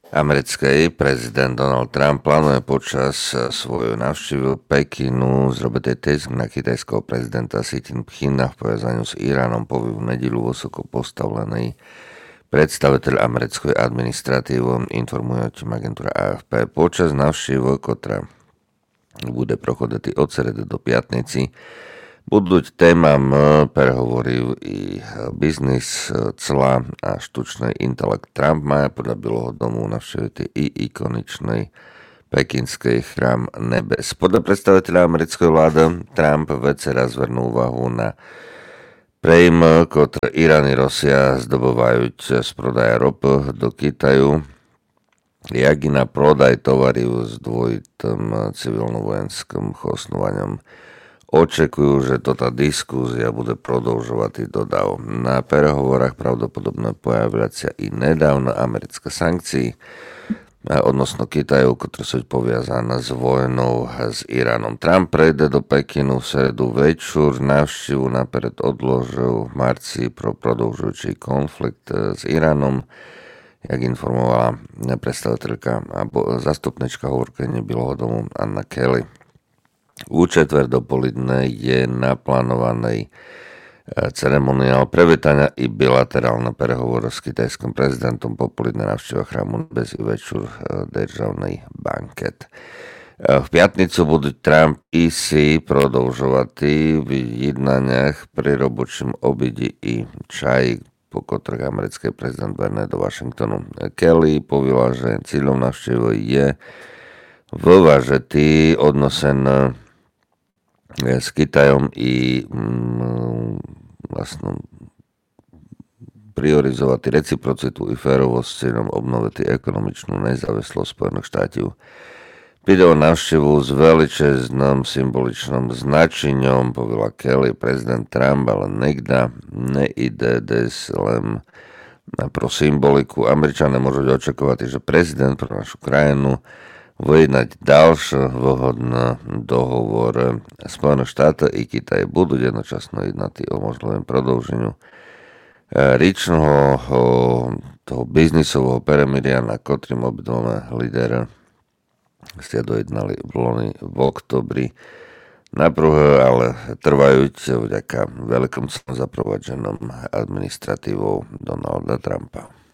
Americkej prezident Donald Trump plánuje počas svojho návštevu Pekinu zrobiť aj test na kitajského prezidenta Xi Jinpinga v povezaniu s Iránom, povie v nedeľu vysoko postavený predstaviteľ americkej administratívy, informuje o tým agentúra AFP. Počas návštevu, ktorá bude prochoditi od srede do pятниci, budú témam prehovorí i biznis, cla a štučný intelekt. Trump má podľa Bieleho domu navštíviť i ikoničnej pekinskej chrám nebes. Podľa predstaviteľa americkej vlády Trump večera zvrnú úvahu na prejm, ktoré Irán i Rusia zdobovajú z prodaja ropy do Kitaju, jak i na prodaj tovaru s dvojitým civilno-vojenským osnovaním. Očekujú, že tá diskúzia bude продовжувати, dodal. Na переговорах правдоподобно появляться і недавно американські санкції odnosno Kitaju, ktoré sú poviazané s vojnou s Iránom. Trump prejde do Pekinu v sredu večer, návštevu napred odložil v marci pro продовжujúci konflikt s Iránom, jak informovala predstaviteľka a zastupnička hovorkyne Bieleho domu Anna Kelly. U četvrť dopoledne je naplánovaný ceremoniál privítania i bilaterálne prehovory s kitajským prezidentom, popoludne návšteva chrámu bez i večer državný banket. V pятницу budú Trump i Xi продовжувати v jednaniach pri robočím obede i čaj, po ktorých americký prezident verné do Washingtonu. Kelly povedala, že cieľom návštevy je vyvážiť odnosen s Kitajom i vlastne priorizovať reciprocitu i férovosť s cieľom obnoviť ekonomičnú nezávislosť Spojených štátov. Video návštevu s veľčezným symboličným značením, povedala Kelly, prezident Trump, ale nikda nejde des len pro symboliku. Američané môžu očakovať, že prezident pro našu krajinu vyjednať ďalší vhodný dohovor. Spojené štáty i Kitaj budú jednočasno jednať o možnom prodĺženiu ričného toho biznisového peremiria, na ktorým obidve lídere ste dojednali v oktobri. Naprvé ale trvajúce vďaka veľkom zaprovadženom administratívou Donalda Trumpa.